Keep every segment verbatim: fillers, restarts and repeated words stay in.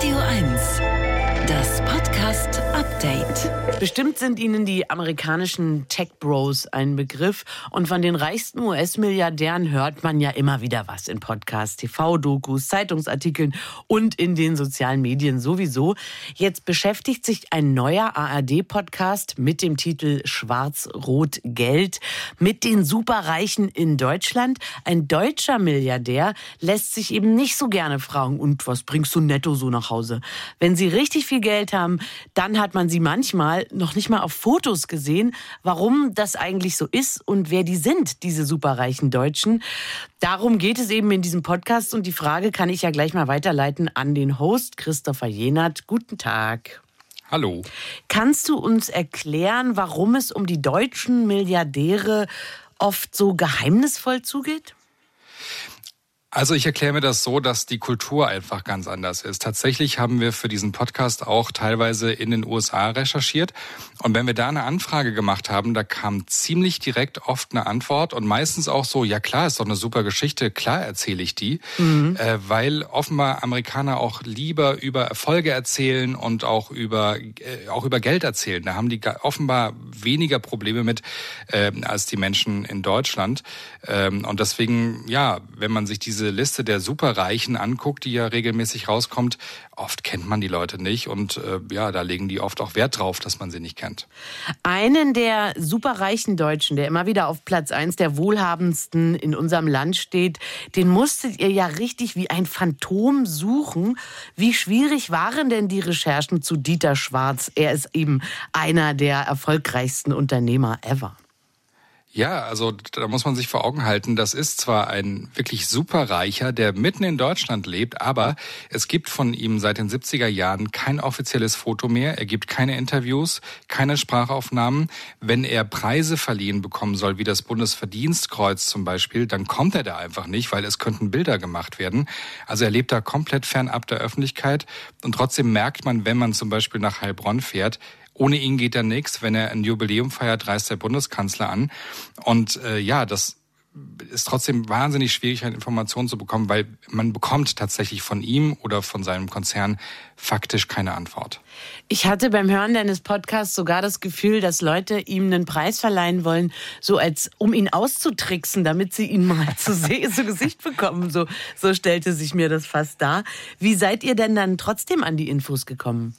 Radio eins, das Podcast Update. Bestimmt sind Ihnen die amerikanischen Tech-Bros ein Begriff. Und von den reichsten U S-Milliardären hört man ja immer wieder was in Podcasts, T V-Dokus, Zeitungsartikeln und in den sozialen Medien sowieso. Jetzt beschäftigt sich ein neuer A R D-Podcast mit dem Titel Schwarz-Rot-Geld mit den Superreichen in Deutschland. Ein deutscher Milliardär lässt sich eben nicht so gerne fragen, und was bringst du netto so nach Hause? Wenn sie richtig viel Geld haben, dann hat man sie manchmal noch nicht mal auf Fotos gesehen. Warum das eigentlich so ist und wer die sind, diese superreichen Deutschen. Darum geht es eben in diesem Podcast und die Frage kann ich ja gleich mal weiterleiten an den Host Christopher Jenert. Guten Tag. Hallo. Kannst du uns erklären, warum es um die deutschen Milliardäre oft so geheimnisvoll zugeht? Also ich erkläre mir das so, dass die Kultur einfach ganz anders ist. Tatsächlich haben wir für diesen Podcast auch teilweise in den U S A recherchiert. Und wenn wir da eine Anfrage gemacht haben, da kam ziemlich direkt oft eine Antwort und meistens auch so, ja klar, ist doch eine super Geschichte, klar erzähle ich die. Mhm. Äh, weil offenbar Amerikaner auch lieber über Erfolge erzählen und auch über, äh, auch über Geld erzählen. Da haben die offenbar weniger Probleme mit äh, als die Menschen in Deutschland. Ähm, und deswegen, ja, wenn man sich diese Diese Liste der Superreichen anguckt, die ja regelmäßig rauskommt, oft kennt man die Leute nicht und äh, ja, da legen die oft auch Wert drauf, dass man sie nicht kennt. Einen der superreichen Deutschen, der immer wieder auf Platz eins der wohlhabendsten in unserem Land steht, den musstet ihr ja richtig wie ein Phantom suchen. Wie schwierig waren denn die Recherchen zu Dieter Schwarz? Er ist eben einer der erfolgreichsten Unternehmer ever. Ja, also da muss man sich vor Augen halten, das ist zwar ein wirklich superreicher, der mitten in Deutschland lebt, aber es gibt von ihm seit den siebziger Jahren kein offizielles Foto mehr, er gibt keine Interviews, keine Sprachaufnahmen. Wenn er Preise verliehen bekommen soll, wie das Bundesverdienstkreuz zum Beispiel, dann kommt er da einfach nicht, weil es könnten Bilder gemacht werden. Also er lebt da komplett fernab der Öffentlichkeit und trotzdem merkt man, wenn man zum Beispiel nach Heilbronn fährt, ohne ihn geht da nichts. Wenn er ein Jubiläum feiert, reist der Bundeskanzler an. Und äh, ja, das ist trotzdem wahnsinnig schwierig, eine Information zu bekommen, weil man bekommt tatsächlich von ihm oder von seinem Konzern faktisch keine Antwort. Ich hatte beim Hören deines Podcasts sogar das Gefühl, dass Leute ihm einen Preis verleihen wollen, so als um ihn auszutricksen, damit sie ihn mal zu, zu Gesicht bekommen. So, so stellte sich mir das fast dar. Wie seid ihr denn dann trotzdem an die Infos gekommen?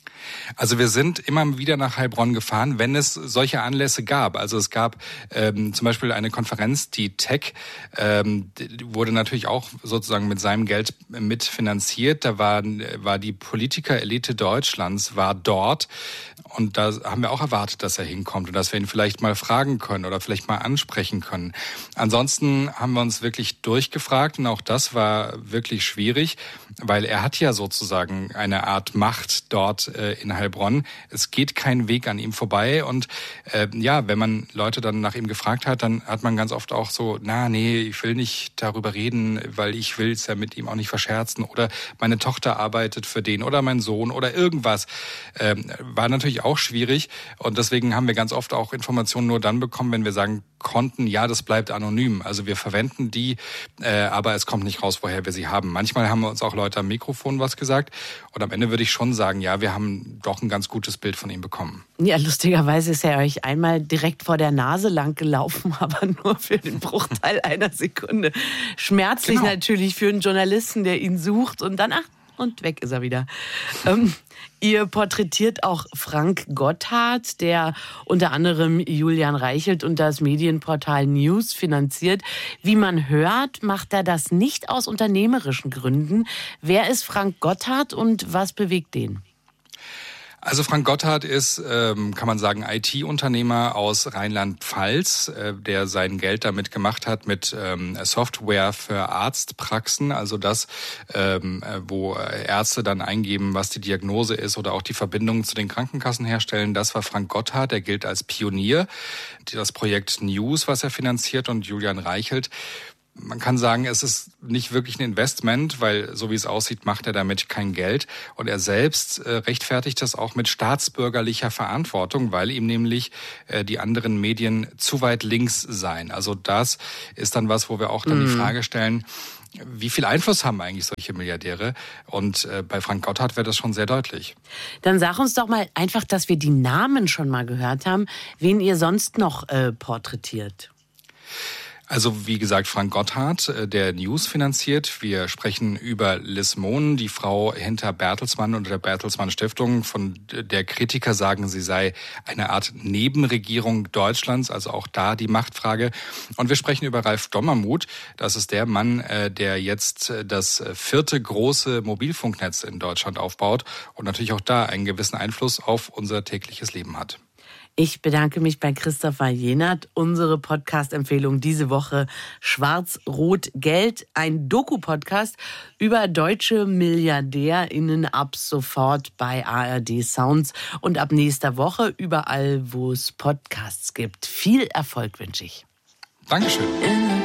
Also wir sind immer wieder nach Heilbronn gefahren, wenn es solche Anlässe gab. Also es gab ähm, zum Beispiel eine Konferenz, die Tech, ähm, wurde natürlich auch sozusagen mit seinem Geld mitfinanziert. Da war, war die Politikerelite Deutschlands, war dort. Und da haben wir auch erwartet, dass er hinkommt und dass wir ihn vielleicht mal fragen können oder vielleicht mal ansprechen können. Ansonsten haben wir uns wirklich durchgefragt und auch das war wirklich schwierig, weil er hat ja sozusagen eine Art Macht dort äh, in Heilbronn. Es geht kein Weg an ihm vorbei und äh, ja, wenn man Leute dann nach ihm gefragt hat, dann hat man ganz oft auch so, na nee, ich will nicht darüber reden, weil ich will es ja mit ihm auch nicht verscherzen oder meine Tochter arbeitet für den oder mein Sohn oder irgendwas. Ähm, war natürlich auch schwierig und deswegen haben wir ganz oft auch Informationen nur dann bekommen, wenn wir sagen konnten, ja, das bleibt anonym. Also wir verwenden die, äh, aber es kommt nicht raus, woher wir sie haben. Manchmal haben uns auch Leute am Mikrofon was gesagt und am Ende würde ich schon sagen, ja, wir haben doch ein ganz gutes Bild von ihm bekommen. Ja, lustigerweise ist er euch einmal direkt vor der Nase lang gelaufen, aber nur für den Bruchteil einer Sekunde. Schmerzlich genau. Natürlich für einen Journalisten, der ihn sucht und dann, ach, und weg ist er wieder. Ähm, ihr porträtiert auch Frank Gotthardt, der unter anderem Julian Reichelt und das Medienportal News finanziert. Wie man hört, macht er das nicht aus unternehmerischen Gründen. Wer ist Frank Gotthardt und was bewegt den? Also Frank Gotthardt ist, ähm, kann man sagen, I T-Unternehmer aus Rheinland-Pfalz, äh, der sein Geld damit gemacht hat mit ähm, Software für Arztpraxen, also das, ähm, wo Ärzte dann eingeben, was die Diagnose ist oder auch die Verbindung zu den Krankenkassen herstellen. Das war Frank Gotthardt, der gilt als Pionier. Das Projekt News, was er finanziert, und Julian Reichelt. Man kann sagen, es ist nicht wirklich ein Investment, weil so wie es aussieht, macht er damit kein Geld. Und er selbst äh, rechtfertigt das auch mit staatsbürgerlicher Verantwortung, weil ihm nämlich äh, die anderen Medien zu weit links seien. Also das ist dann was, wo wir auch dann mm. die Frage stellen, wie viel Einfluss haben eigentlich solche Milliardäre? Und äh, bei Frank Gotthardt wäre das schon sehr deutlich. Dann sag uns doch mal einfach, dass wir die Namen schon mal gehört haben, wen ihr sonst noch äh, porträtiert. Also wie gesagt, Frank Gotthardt, der News finanziert. Wir sprechen über Liz Mohn, die Frau hinter Bertelsmann und der Bertelsmann Stiftung, von der Kritiker sagen, sie sei eine Art Nebenregierung Deutschlands, also auch da die Machtfrage. Und wir sprechen über Ralf Dommermuth. Das ist der Mann, der jetzt das vierte große Mobilfunknetz in Deutschland aufbaut und natürlich auch da einen gewissen Einfluss auf unser tägliches Leben hat. Ich bedanke mich bei Christopher Jenert. Unsere Podcast-Empfehlung diese Woche Schwarz-Rot-Geld, ein Doku-Podcast über deutsche MilliardärInnen ab sofort bei A R D Sounds und ab nächster Woche überall, wo es Podcasts gibt. Viel Erfolg wünsche ich. Dankeschön.